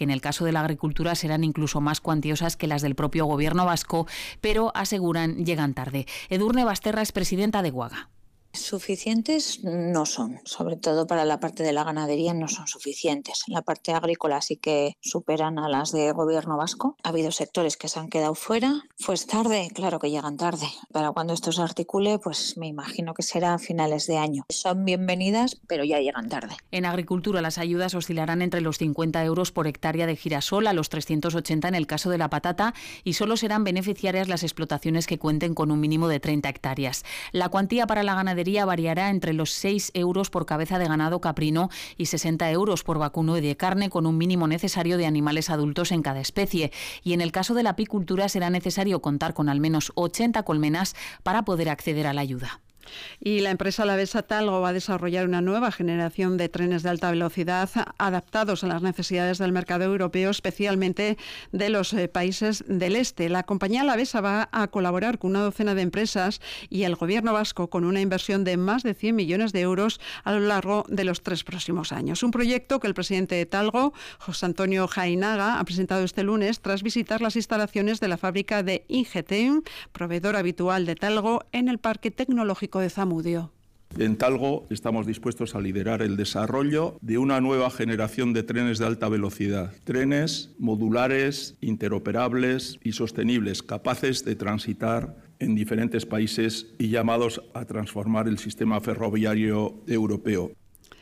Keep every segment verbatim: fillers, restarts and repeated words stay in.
que en el caso de la agricultura serán incluso más cuantiosas que las del propio gobierno vasco, pero aseguran llegan tarde. Edurne Basterra es presidenta de Guaga. Suficientes no son, sobre todo para la parte de la ganadería no son suficientes. La parte agrícola sí que superan a las de gobierno vasco. Ha habido sectores que se han quedado fuera. Pues tarde, claro que llegan tarde. Para cuando esto se articule, pues me imagino que será a finales de año. Son bienvenidas, pero ya llegan tarde. En agricultura las ayudas oscilarán entre los cincuenta euros por hectárea de girasol a los trescientos ochenta en el caso de la patata y solo serán beneficiarias las explotaciones que cuenten con un mínimo de treinta hectáreas. La cuantía para la ganadería variará entre los seis euros por cabeza de ganado caprino y sesenta euros por vacuno y de carne, con un mínimo necesario de animales adultos en cada especie. Y en el caso de la apicultura será necesario contar con al menos ochenta colmenas para poder acceder a la ayuda. Y la empresa alavesa Talgo va a desarrollar una nueva generación de trenes de alta velocidad adaptados a las necesidades del mercado europeo, especialmente de los eh, países del este. La compañía alavesa va a colaborar con una docena de empresas y el gobierno vasco con una inversión de más de cien millones de euros a lo largo de los tres próximos años. Un proyecto que el presidente de Talgo, José Antonio Jainaga, ha presentado este lunes tras visitar las instalaciones de la fábrica de Ingeteam, proveedor habitual de Talgo, en el Parque Tecnológico de Zamudio. En Talgo estamos dispuestos a liderar el desarrollo de una nueva generación de trenes de alta velocidad. Trenes modulares, interoperables y sostenibles, capaces de transitar en diferentes países y llamados a transformar el sistema ferroviario europeo.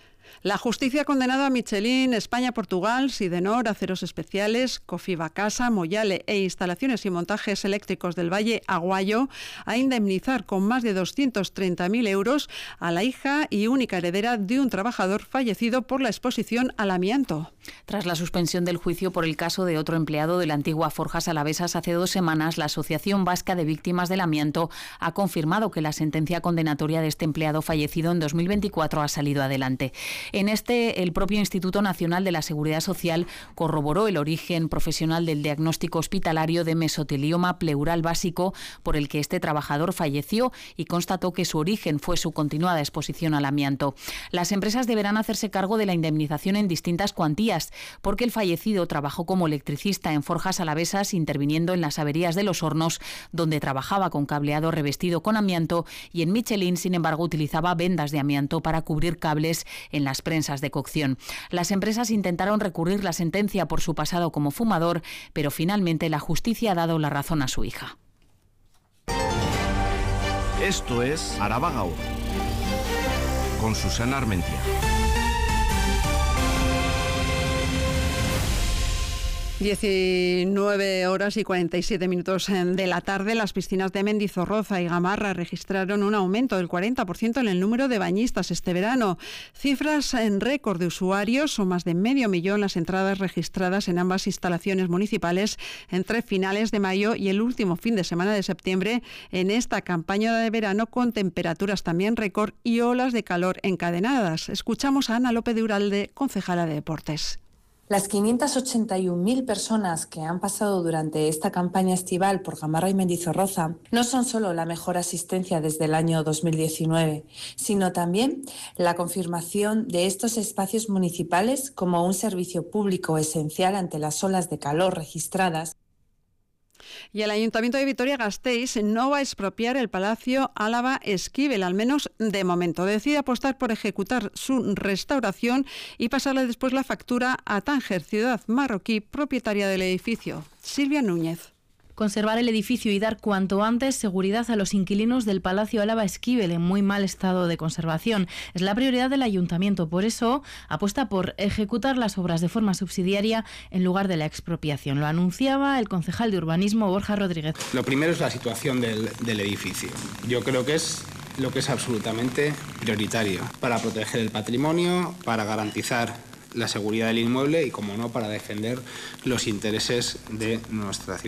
La justicia ha condenado a Michelin, España, Portugal, Sidenor, Aceros Especiales, Cofiba Casa, Moyale e Instalaciones y Montajes Eléctricos del Valle Aguayo a indemnizar con más de doscientos treinta mil euros a la hija y única heredera de un trabajador fallecido por la exposición al amianto. Tras la suspensión del juicio por el caso de otro empleado de la antigua Forjas Alavesas hace dos semanas, la Asociación Vasca de Víctimas del Amianto ha confirmado que la sentencia condenatoria de este empleado fallecido en dos mil veinticuatro ha salido adelante. En este, el propio Instituto Nacional de la Seguridad Social corroboró el origen profesional del diagnóstico hospitalario de mesotelioma pleural básico por el que este trabajador falleció y constató que su origen fue su continuada exposición al amianto. Las empresas deberán hacerse cargo de la indemnización en distintas cuantías, porque el fallecido trabajó como electricista en Forjas Alavesas, interviniendo en las averías de los hornos, donde trabajaba con cableado revestido con amianto, y en Michelin, sin embargo, utilizaba vendas de amianto para cubrir cables en las prensas de cocción. Las empresas intentaron recurrir la sentencia por su pasado como fumador, pero finalmente la justicia ha dado la razón a su hija. Esto es Araba Gaur, con Susana Armentia. diecinueve horas y cuarenta y siete minutos de la tarde, las piscinas de Mendizorroza y Gamarra registraron un aumento del cuarenta por ciento en el número de bañistas este verano. Cifras en récord de usuarios, son más de medio millón las entradas registradas en ambas instalaciones municipales entre finales de mayo y el último fin de semana de septiembre en esta campaña de verano, con temperaturas también récord y olas de calor encadenadas. Escuchamos a Ana López de Uralde, concejala de Deportes. Las quinientas ochenta y un mil personas que han pasado durante esta campaña estival por Gamarra y Mendizorroza no son solo la mejor asistencia desde el año dos mil diecinueve, sino también la confirmación de estos espacios municipales como un servicio público esencial ante las olas de calor registradas. Y el Ayuntamiento de Vitoria-Gasteiz no va a expropiar el Palacio Álava Esquivel, al menos de momento. Decide apostar por ejecutar su restauración y pasarle después la factura a Tánger, ciudad marroquí propietaria del edificio. Silvia Núñez. Conservar el edificio y dar cuanto antes seguridad a los inquilinos del Palacio Álava Esquivel en muy mal estado de conservación. Es la prioridad del Ayuntamiento, por eso apuesta por ejecutar las obras de forma subsidiaria en lugar de la expropiación. Lo anunciaba el concejal de Urbanismo, Borja Rodríguez. Lo primero es la situación del, del edificio. Yo creo que es lo que es absolutamente prioritario para proteger el patrimonio, para garantizar la seguridad del inmueble y, como no, para defender los intereses de nuestra ciudad.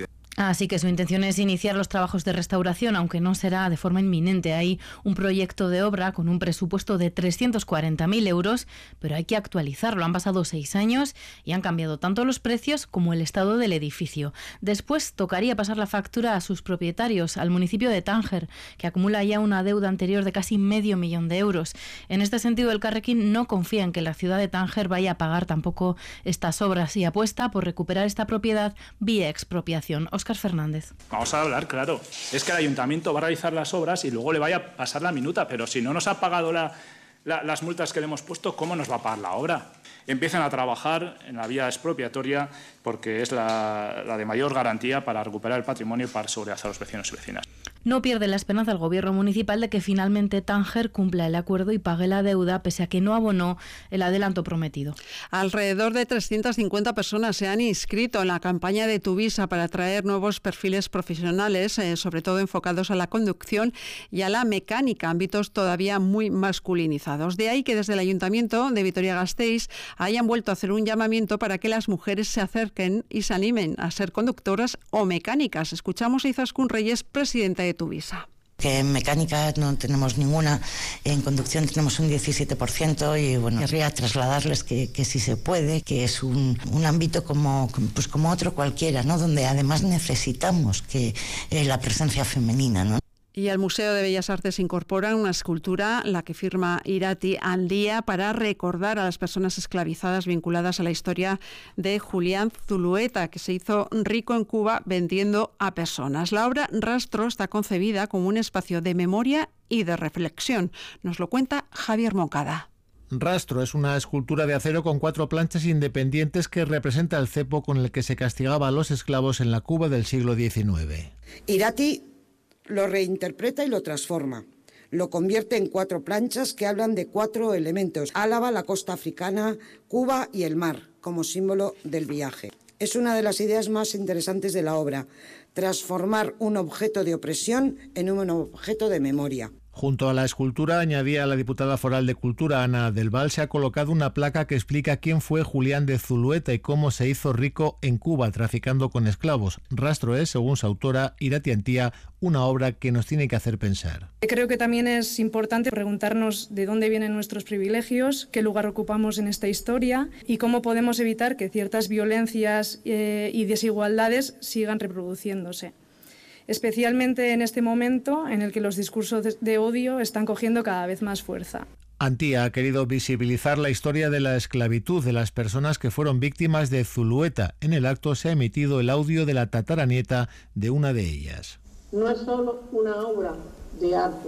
Así que su intención es iniciar los trabajos de restauración, aunque no será de forma inminente. Hay un proyecto de obra con un presupuesto de trescientos cuarenta mil euros, pero hay que actualizarlo. Han pasado seis años y han cambiado tanto los precios como el estado del edificio. Después tocaría pasar la factura a sus propietarios, al municipio de Tánger, que acumula ya una deuda anterior de casi medio millón de euros. En este sentido, el Elkarrekin no confía en que la ciudad de Tánger vaya a pagar tampoco estas obras y apuesta por recuperar esta propiedad vía expropiación. Óscar Fernández. Vamos a hablar, claro. Es que el ayuntamiento va a realizar las obras y luego le vaya a pasar la minuta, pero si no nos ha pagado la, la, las multas que le hemos puesto, ¿cómo nos va a pagar la obra? Empiezan a trabajar en la vía expropiatoria porque es la, la de mayor garantía para recuperar el patrimonio y para seguridad a los vecinos y vecinas. No pierde la esperanza el gobierno municipal de que finalmente Tánger cumpla el acuerdo y pague la deuda, pese a que no abonó el adelanto prometido. Alrededor de trescientas cincuenta personas se han inscrito en la campaña de Tuvisa para atraer nuevos perfiles profesionales, eh, sobre todo enfocados a la conducción y a la mecánica, ámbitos todavía muy masculinizados. De ahí que desde el Ayuntamiento de Vitoria-Gasteiz hayan vuelto a hacer un llamamiento para que las mujeres se acerquen y se animen a ser conductoras o mecánicas. Escuchamos a Izaskun Reyes, presidenta de Tuvisa. Que en mecánica no tenemos ninguna, en conducción tenemos un diecisiete por ciento y bueno, querría trasladarles que, que sí se puede, que es un, un ámbito como, pues como otro cualquiera, ¿no? Donde además necesitamos que eh, la presencia femenina, ¿no? Y al Museo de Bellas Artes incorpora una escultura, la que firma Irati Andía, para recordar a las personas esclavizadas vinculadas a la historia de Julián Zulueta, que se hizo rico en Cuba vendiendo a personas. La obra Rastro está concebida como un espacio de memoria y de reflexión. Nos lo cuenta Javier Moncada. Rastro es una escultura de acero con cuatro planchas independientes que representa el cepo con el que se castigaba a los esclavos en la Cuba del siglo diecinueve. Irati lo reinterpreta y lo transforma. Lo convierte en cuatro planchas que hablan de cuatro elementos: Álava, la costa africana, Cuba y el mar, como símbolo del viaje. Es una de las ideas más interesantes de la obra, transformar un objeto de opresión en un objeto de memoria. Junto a la escultura, añadía la diputada foral de Cultura, Ana del Val, se ha colocado una placa que explica quién fue Julián de Zulueta y cómo se hizo rico en Cuba traficando con esclavos. Rastro es, según su autora, Irati Andía, una obra que nos tiene que hacer pensar. Creo que también es importante preguntarnos de dónde vienen nuestros privilegios, qué lugar ocupamos en esta historia y cómo podemos evitar que ciertas violencias eh, y desigualdades sigan reproduciéndose. Especialmente en este momento en el que los discursos de odio están cogiendo cada vez más fuerza. Andía ha querido visibilizar la historia de la esclavitud de las personas que fueron víctimas de Zulueta. En el acto se ha emitido el audio de la tataranieta de una de ellas. No es solo una obra de arte,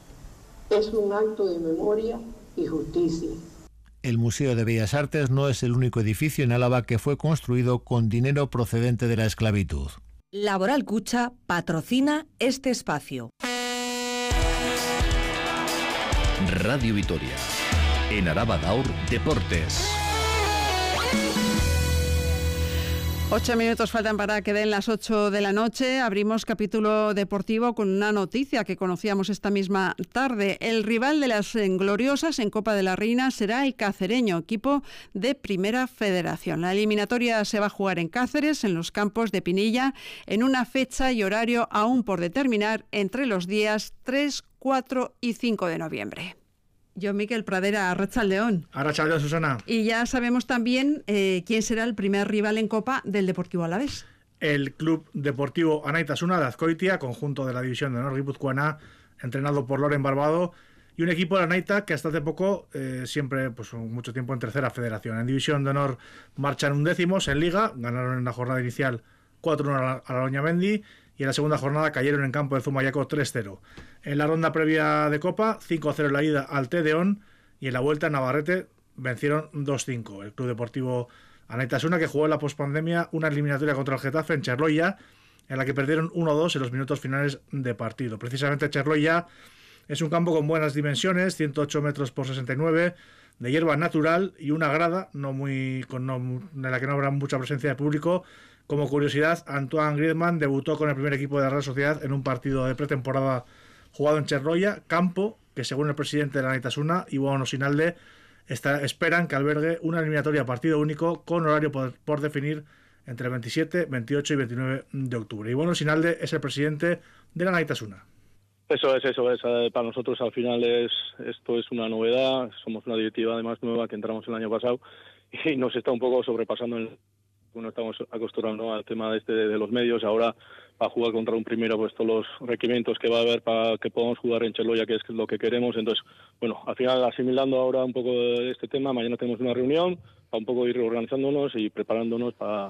es un acto de memoria y justicia. El Museo de Bellas Artes no es el único edificio en Álava que fue construido con dinero procedente de la esclavitud. Laboral Cucha patrocina este espacio. Radio Vitoria. En Araba Gaur, Deportes. Ocho minutos faltan para que den las ocho de la noche. Abrimos capítulo deportivo con una noticia que conocíamos esta misma tarde. El rival de las gloriosas en Copa de la Reina será el cacereño, equipo de Primera Federación. La eliminatoria se va a jugar en Cáceres, en los campos de Pinilla, en una fecha y horario aún por determinar entre los días tres, cuatro y cinco de noviembre. Yo, Miquel Pradera, Arratsaldeón. Arratsaldeón, Susana. Y ya sabemos también eh, quién será el primer rival en Copa del Deportivo Alavés. El Club Deportivo Anaitasuna de Azkoitia, conjunto de la División de Honor Guipuzcoana, entrenado por Loren Barbado, y un equipo de Anaita que hasta hace poco, eh, siempre, pues mucho tiempo en tercera federación. En División de Honor marchan undécimos en Liga, ganaron en la jornada inicial cuatro uno a la Loñamendi, y en la segunda jornada cayeron en campo de Zumayaco tres cero. En la ronda previa de Copa, cinco cero en la ida al Tedeón, y en la vuelta en Navarrete vencieron dos cinco. El Club Deportivo Anaitasuna, que jugó en la pospandemia una eliminatoria contra el Getafe en Cherloya, en la que perdieron uno dos en los minutos finales de partido. Precisamente Cherloya es un campo con buenas dimensiones, ciento ocho metros por sesenta y nueve, de hierba natural y una grada no muy con no, en la que no habrá mucha presencia de público. Como curiosidad, Antoine Griezmann debutó con el primer equipo de la Real Sociedad en un partido de pretemporada jugado en Cherloya, campo que, según el presidente de la Anaitasuna, Ivo Sinalde, está, esperan que albergue una eliminatoria a partido único con horario por, por definir entre el veintisiete, veintiocho y veintinueve de octubre. Y bueno, Sinalde es el presidente de la Naitasuna. Eso es, eso es. Para nosotros al final es esto es una novedad. Somos una directiva además nueva que entramos el año pasado y nos está un poco sobrepasando el... Bueno, estamos acostumbrados al tema este de, de los medios. Ahora, para jugar contra un primero, pues todos los requerimientos que va a haber para que podamos jugar en Cheloya, que es lo que queremos. Entonces, bueno, al final asimilando ahora un poco de este tema, mañana tenemos una reunión para un poco ir organizándonos y preparándonos para